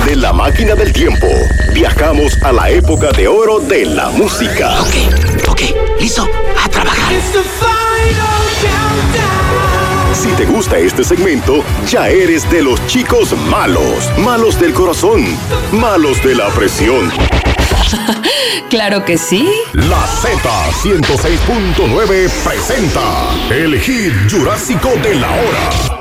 Prende la máquina del tiempo. Viajamos a la época de oro de la música. Ok, listo, a trabajar. Si te gusta este segmento, ya eres de los chicos malos. Malos del corazón. Malos de la presión. Claro que sí. La Z106.9 presenta el hit jurásico de la hora.